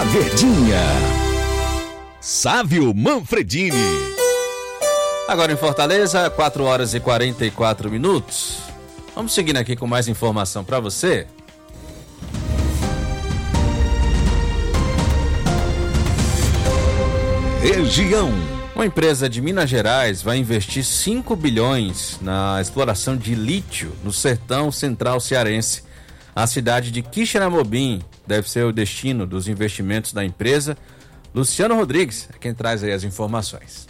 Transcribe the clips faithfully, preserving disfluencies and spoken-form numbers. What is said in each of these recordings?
Verdinha. Sávio Manfredini. Agora em Fortaleza, quatro horas e quarenta e quatro minutos. Vamos seguindo aqui com mais informação para você. Região. Uma empresa de Minas Gerais vai investir cinco bilhões na exploração de lítio no sertão central cearense. A cidade de Quixeramobim deve ser o destino dos investimentos da empresa. Luciano Rodrigues é quem traz aí as informações.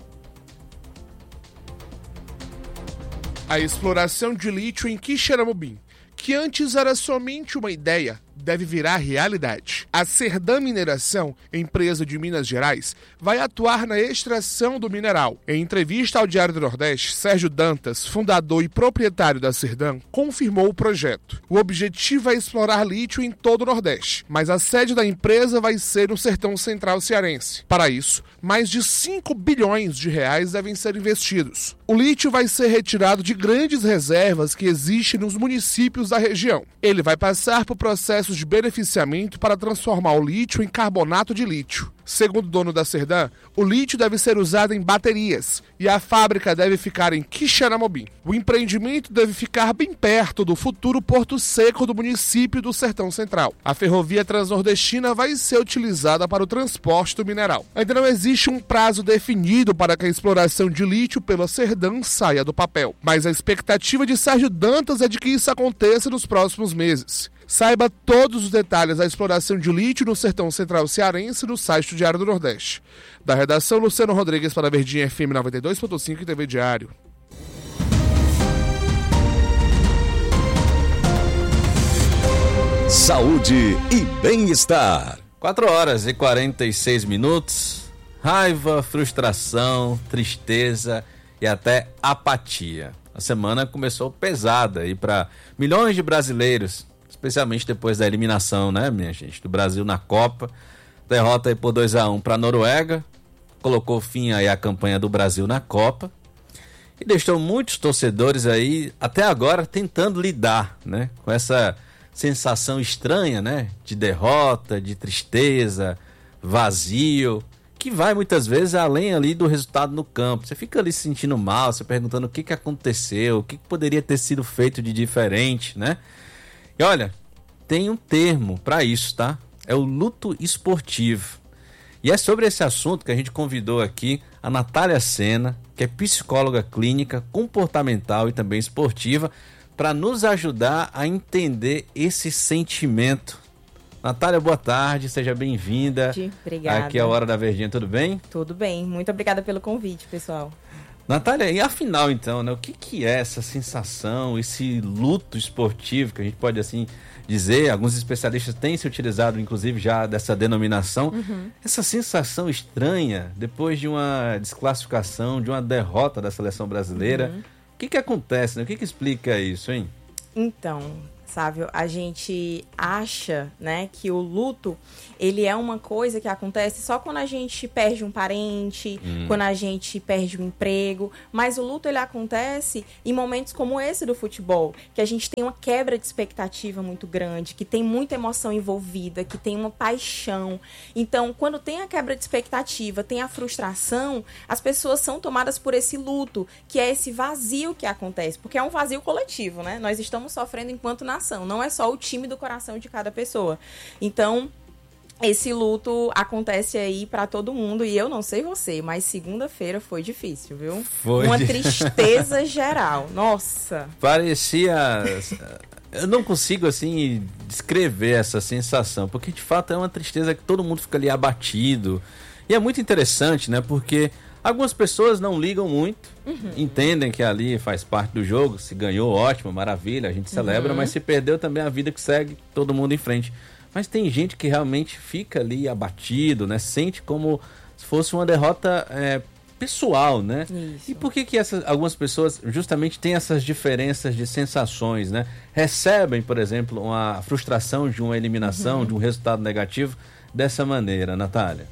A exploração de lítio em Quixeramobim, que antes era somente uma ideia, deve virar realidade. A Serdam Mineração, empresa de Minas Gerais, vai atuar na extração do mineral. Em entrevista ao Diário do Nordeste, Sérgio Dantas, fundador e proprietário da Serdam, confirmou o projeto. O objetivo é explorar lítio em todo o Nordeste, mas a sede da empresa vai ser no sertão central cearense. Para isso, mais de cinco bilhões de reais devem ser investidos. O lítio vai ser retirado de grandes reservas que existem nos municípios da região. Ele vai passar por processo de beneficiamento para transformar o lítio em carbonato de lítio. Segundo o dono da Serdam, o lítio deve ser usado em baterias e a fábrica deve ficar em Quixeramobim. O empreendimento deve ficar bem perto do futuro Porto Seco do município do Sertão Central. A ferrovia transnordestina vai ser utilizada para o transporte do mineral. Ainda não existe um prazo definido para que a exploração de lítio pela Serdam saia do papel, mas a expectativa de Sérgio Dantas é de que isso aconteça nos próximos meses. Saiba todos os detalhes da exploração de lítio no sertão central cearense no site do Diário do Nordeste. Da redação, Luciano Rodrigues para a Verdinha F M noventa e dois ponto cinco e T V Diário. Saúde e bem-estar. quatro horas e quarenta e seis minutos. Raiva, frustração, tristeza e até apatia. A semana começou pesada aí para milhões de brasileiros, especialmente depois da eliminação, né, minha gente, do Brasil na Copa. Derrota aí por dois a um para a Noruega, colocou fim aí à campanha do Brasil na Copa e deixou muitos torcedores aí, até agora, tentando lidar, né, com essa sensação estranha, né, de derrota, de tristeza, vazio, que vai muitas vezes além ali do resultado no campo. Você fica ali se sentindo mal, se perguntando o que, que aconteceu, o que, que poderia ter sido feito de diferente, né? E olha, tem um termo para isso, tá? É o luto esportivo. E é sobre esse assunto que a gente convidou aqui a Natália Sena, que é psicóloga clínica, comportamental e também esportiva, para nos ajudar a entender esse sentimento. Natália, boa tarde, seja bem-vinda. Obrigada. Aqui é a Hora da Verdinha, tudo bem? Tudo bem, muito obrigada pelo convite, pessoal. Natália, e afinal então, né, o que, que é essa sensação, esse luto esportivo, que a gente pode assim dizer, alguns especialistas têm se utilizado inclusive já dessa denominação, uhum. Essa sensação estranha depois de uma desclassificação, de uma derrota da seleção brasileira, uhum. O que que acontece, né? O que que explica isso, hein? Então, Sávio, a gente acha, né, que o luto, ele é uma coisa que acontece só quando a gente perde um parente, hum. quando a gente perde um emprego, mas o luto, ele acontece em momentos como esse do futebol, que a gente tem uma quebra de expectativa muito grande, que tem muita emoção envolvida, que tem uma paixão. Então, quando tem a quebra de expectativa, tem a frustração, as pessoas são tomadas por esse luto, que é esse vazio que acontece, porque é um vazio coletivo, né? Nós estamos sofrendo enquanto nação. Não é só o time do coração de cada pessoa. Então, esse luto acontece aí pra todo mundo. E eu não sei você, mas segunda-feira foi difícil, viu? Foi. Uma tristeza geral. Nossa. Parecia... Eu não consigo, assim, descrever essa sensação. Porque, de fato, é uma tristeza que todo mundo fica ali abatido. E é muito interessante, né? Porque algumas pessoas não ligam muito, uhum. entendem que ali faz parte do jogo, se ganhou, ótimo, maravilha, a gente celebra, uhum. mas se perdeu também a vida que segue, todo mundo em frente. Mas tem gente que realmente fica ali abatido, né? Sente como se fosse uma derrota é, pessoal, né? Isso. E por que que essas, algumas pessoas justamente têm essas diferenças de sensações, né? Recebem, por exemplo, uma frustração de uma eliminação, uhum. de um resultado negativo dessa maneira, Natália?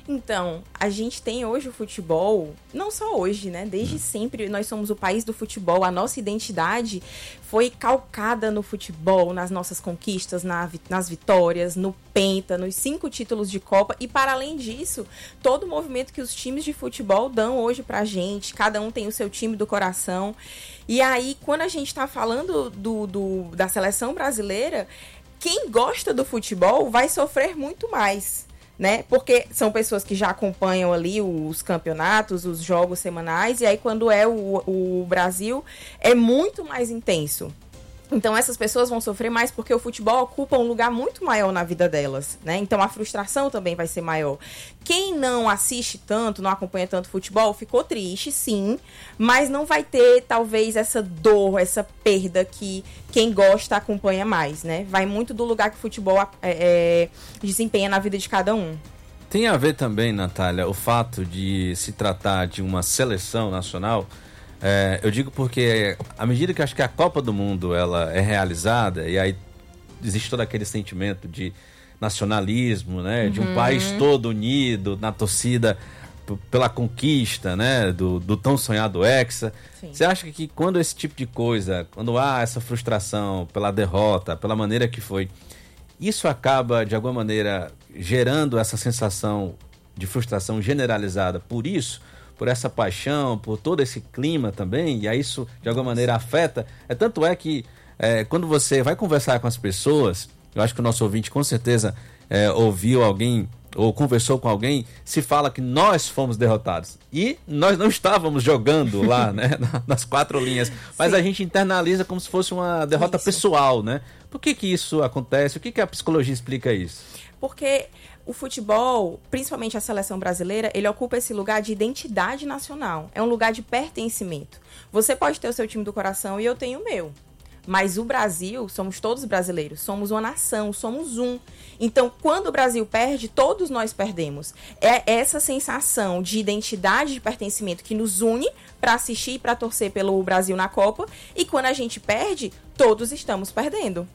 Então, a gente tem hoje o futebol, não só hoje, né? Desde sempre nós somos o país do futebol. A nossa identidade foi calcada no futebol, nas nossas conquistas, na, nas vitórias, no Penta, nos cinco títulos de Copa. E, para além disso, todo o movimento que os times de futebol dão hoje pra gente. Cada um tem o seu time do coração. E aí, quando a gente tá falando do, do, da seleção brasileira, quem gosta do futebol vai sofrer muito mais. Né? Porque são pessoas que já acompanham ali os campeonatos, os jogos semanais, e aí quando é o, o Brasil, é muito mais intenso. Então essas pessoas vão sofrer mais porque o futebol ocupa um lugar muito maior na vida delas, né? Então a frustração também vai ser maior. Quem não assiste tanto, não acompanha tanto futebol, ficou triste, sim, mas não vai ter talvez essa dor, essa perda que quem gosta acompanha mais, né? Vai muito do lugar que o futebol é, é, desempenha na vida de cada um. Tem a ver também, Natália, o fato de se tratar de uma seleção nacional. É, eu digo porque à medida que eu acho que a Copa do Mundo ela é realizada, e aí existe todo aquele sentimento de nacionalismo, né? Uhum. De um país todo unido na torcida p- pela conquista, né? Do, do tão sonhado Hexa. Sim. Você acha que quando esse tipo de coisa, quando há essa frustração pela derrota, pela maneira que foi, isso acaba de alguma maneira gerando essa sensação de frustração generalizada por isso? Por essa paixão, por todo esse clima também, e aí isso de alguma maneira afeta. É, tanto é que é, quando você vai conversar com as pessoas, eu acho que o nosso ouvinte com certeza é, ouviu alguém ou conversou com alguém, se fala que nós fomos derrotados. E nós não estávamos jogando lá, né, nas quatro linhas, mas Sim. a gente internaliza como se fosse uma derrota isso. pessoal, né? Por que que isso acontece? O que que a psicologia explica isso? Porque o futebol, principalmente a seleção brasileira, ele ocupa esse lugar de identidade nacional. É um lugar de pertencimento. Você pode ter o seu time do coração e eu tenho o meu. Mas o Brasil, somos todos brasileiros, somos uma nação, somos um. Então, quando o Brasil perde, todos nós perdemos. É essa sensação de identidade, de pertencimento que nos une para assistir e para torcer pelo Brasil na Copa. E quando a gente perde, todos estamos perdendo.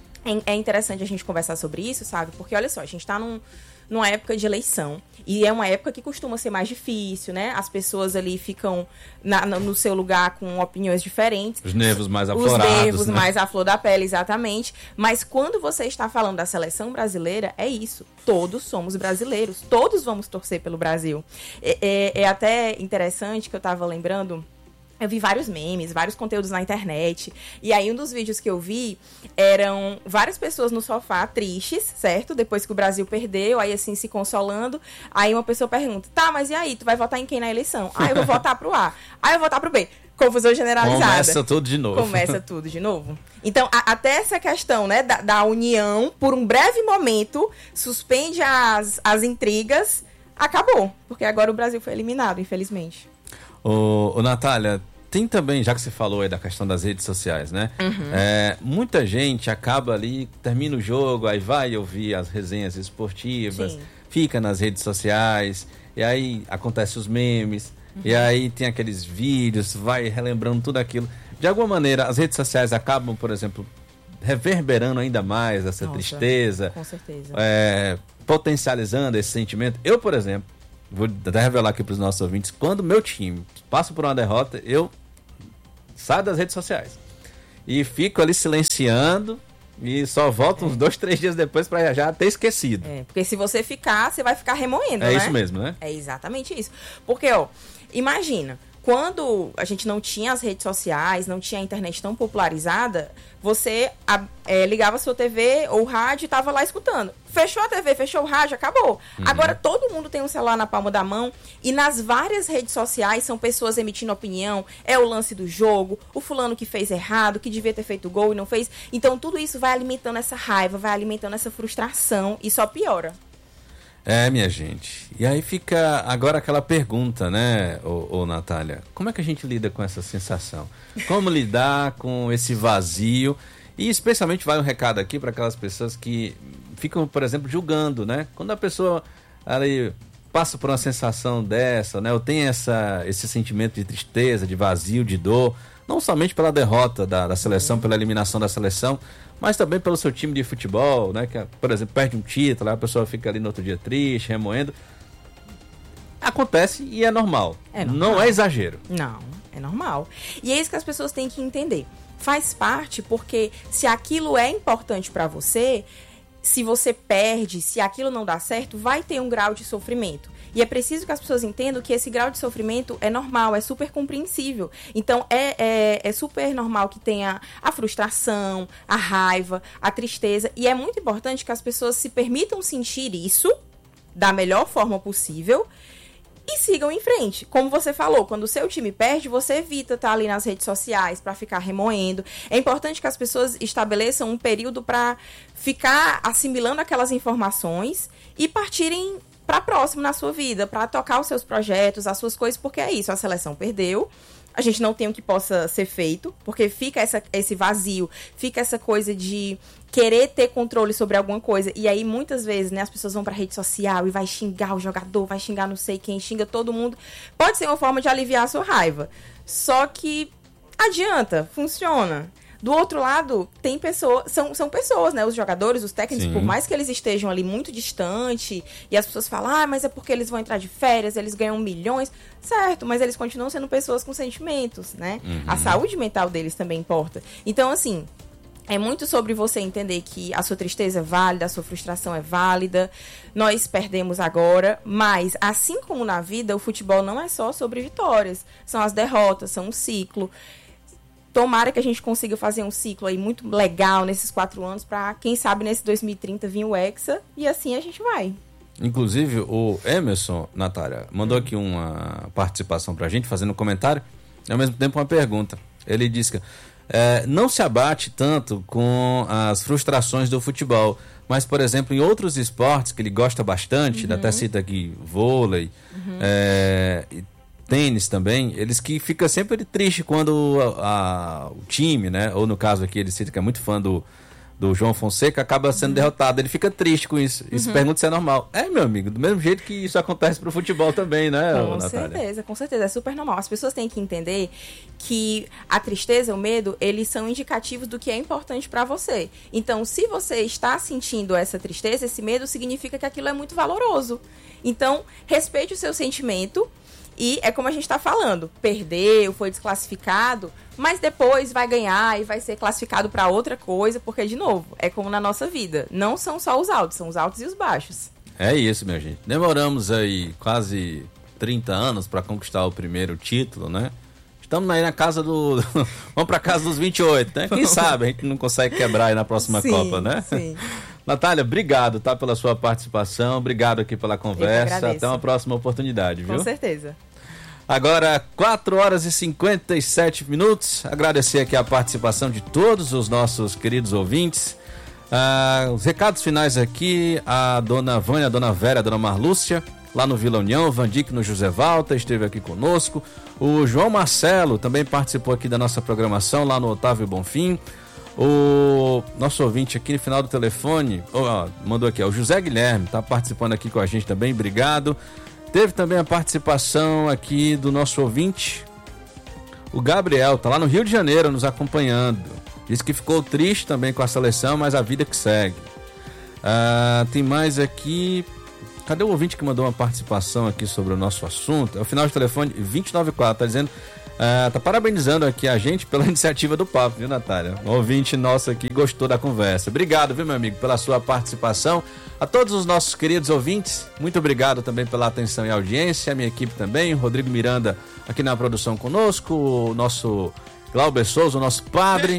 É interessante a gente conversar sobre isso, sabe? Porque, olha só, a gente está num, numa época de eleição. E é uma época que costuma ser mais difícil, né? As pessoas ali ficam na, no seu lugar com opiniões diferentes. Os nervos mais aflorados. Os nervos né? mais à flor da pele, exatamente. Mas quando você está falando da seleção brasileira, é isso. Todos somos brasileiros. Todos vamos torcer pelo Brasil. É, é, é até interessante que eu estava lembrando... Eu vi vários memes, vários conteúdos na internet. E aí um dos vídeos que eu vi eram várias pessoas no sofá tristes, certo? Depois que o Brasil perdeu, aí assim se consolando. Aí uma pessoa pergunta, tá, mas e aí? Tu vai votar em quem na eleição? Ah, eu vou votar pro A. Ah, eu vou votar pro B. Confusão generalizada. Começa tudo de novo. Começa tudo de novo. Então, a, até essa questão, né, da, da união, por um breve momento, suspende as, as intrigas, acabou. Porque agora o Brasil foi eliminado, infelizmente. Ô, ô, Natália, tem também, já que você falou aí da questão das redes sociais, né? Uhum. É, muita gente acaba ali, termina o jogo, aí vai ouvir as resenhas esportivas, Sim. fica nas redes sociais, e aí acontecem os memes, uhum. e aí tem aqueles vídeos, vai relembrando tudo aquilo. De alguma maneira, as redes sociais acabam, por exemplo, reverberando ainda mais essa Nossa, tristeza. Com certeza. É, potencializando esse sentimento. Eu, por exemplo, vou até revelar aqui para os nossos ouvintes, quando meu time passa por uma derrota, eu saio das redes sociais e fico ali silenciando e só volto é. uns dois, três dias depois para já ter esquecido. É, porque se você ficar, você vai ficar remoendo, é né? É isso mesmo, né? É exatamente isso. Porque, ó, imagina, quando a gente não tinha as redes sociais, não tinha a internet tão popularizada, você é, ligava a sua T V ou rádio e estava lá escutando. Fechou a T V, fechou o rádio, acabou. Uhum. Agora todo mundo tem um celular na palma da mão e nas várias redes sociais são pessoas emitindo opinião. É o lance do jogo, o fulano que fez errado, que devia ter feito gol e não fez. Então tudo isso vai alimentando essa raiva, vai alimentando essa frustração e só piora. É, minha gente. E aí fica agora aquela pergunta, né, ô, ô Natália? Como é que a gente lida com essa sensação? Como lidar com esse vazio? E especialmente vai um recado aqui para aquelas pessoas que ficam, por exemplo, julgando, né? Quando a pessoa ali passa por uma sensação dessa, né? Ou tem essa, esse sentimento de tristeza, de vazio, de dor, não somente pela derrota da, da seleção, pela eliminação da seleção, mas também pelo seu time de futebol, né? Que, por exemplo, perde um título, a pessoa fica ali no outro dia triste, remoendo. acontece e é normal. É normal. Não é exagero. Não, é normal. E é isso que as pessoas têm que entender. Faz parte porque se aquilo é importante para você, se você perde, se aquilo não dá certo, vai ter um grau de sofrimento. E é preciso que as pessoas entendam que esse grau de sofrimento é normal, é super compreensível. Então, é, é, é super normal que tenha a frustração, a raiva, a tristeza. E é muito importante que as pessoas se permitam sentir isso da melhor forma possível e sigam em frente. Como você falou, quando o seu time perde, você evita estar ali nas redes sociais para ficar remoendo. É importante que as pessoas estabeleçam um período para ficar assimilando aquelas informações e partirem para próximo na sua vida, para tocar os seus projetos, as suas coisas, porque é isso, a seleção perdeu, a gente não tem o que possa ser feito, porque fica essa, esse vazio, fica essa coisa de querer ter controle sobre alguma coisa, e aí muitas vezes, né, as pessoas vão pra rede social e vai xingar o jogador, vai xingar não sei quem, xinga todo mundo, pode ser uma forma de aliviar a sua raiva, só que adianta, funciona. Do outro lado, tem pessoas, são, são pessoas, né? Os jogadores, os técnicos, Sim. por mais que eles estejam ali muito distante, e as pessoas falam, ah, mas é porque eles vão entrar de férias, eles ganham milhões. Certo, mas eles continuam sendo pessoas com sentimentos, né? Uhum. A saúde mental deles também importa. Então, assim, é muito sobre você entender que a sua tristeza é válida, a sua frustração é válida. Nós perdemos agora, mas assim como na vida, o futebol não é só sobre vitórias. São as derrotas, são um ciclo. Tomara que a gente consiga fazer um ciclo aí muito legal nesses quatro anos para, quem sabe, nesse dois mil e trinta vir o Hexa e assim a gente vai. Inclusive, o Emerson, Natália, mandou aqui uma participação pra gente, fazendo um comentário e ao mesmo tempo uma pergunta. Ele disse que é, não se abate tanto com as frustrações do futebol, mas, por exemplo, em outros esportes que ele gosta bastante, uhum. até cita aqui vôlei, uhum. é, tênis também, eles que ficam sempre tristes quando a, a, o time, né? Ou no caso aqui, ele cita que é muito fã do, do João Fonseca, acaba sendo uhum. derrotado. Ele fica triste com isso. E se Uhum. pergunta se é normal. É, meu amigo, do mesmo jeito que isso acontece pro futebol também, né, Com Natália? certeza, com certeza. É super normal. As pessoas têm que entender que a tristeza, o medo, eles são indicativos do que é importante para você. Então, se você está sentindo essa tristeza, esse medo, significa que aquilo é muito valoroso. Então, respeite o seu sentimento. E é como a gente está falando, perdeu, foi desclassificado, mas depois vai ganhar e vai ser classificado para outra coisa, porque, de novo, é como na nossa vida. Não são só os altos, são os altos e os baixos. É isso, minha gente. Demoramos aí quase trinta anos para conquistar o primeiro título, né? Estamos aí na casa do... Vamos para casa dos vinte e oito, né? Quem sabe a gente não consegue quebrar aí na próxima sim, Copa, né? Sim. Natália, obrigado, tá, pela sua participação, obrigado aqui pela conversa, até uma próxima oportunidade, viu? Com certeza. Agora, quatro horas e cinquenta e sete minutos, agradecer aqui a participação de todos os nossos queridos ouvintes, ah, os recados finais aqui, a dona Vânia, a dona Vera, a dona Marlúcia, lá no Vila União, o Vandique no José Valta esteve aqui conosco, o João Marcelo também participou aqui da nossa programação lá no Otávio Bonfim. O nosso ouvinte aqui no final do telefone, ó, mandou aqui, ó, o José Guilherme tá participando aqui com a gente também, obrigado. Teve também a participação aqui do nosso ouvinte, o Gabriel, tá lá no Rio de Janeiro nos acompanhando. Diz que ficou triste também com a seleção, mas a vida que segue. Ah, tem mais aqui, cadê o ouvinte que mandou uma participação aqui sobre o nosso assunto? É o final de telefone vinte e nove quatro, tá dizendo... Uh, tá parabenizando aqui a gente pela iniciativa do papo, viu, Natália? Um ouvinte nosso aqui gostou da conversa. Obrigado, viu, meu amigo, pela sua participação. A todos os nossos queridos ouvintes, muito obrigado também pela atenção e audiência. A minha equipe também, o Rodrigo Miranda aqui na produção conosco, o nosso Glauber Souza, o nosso padre.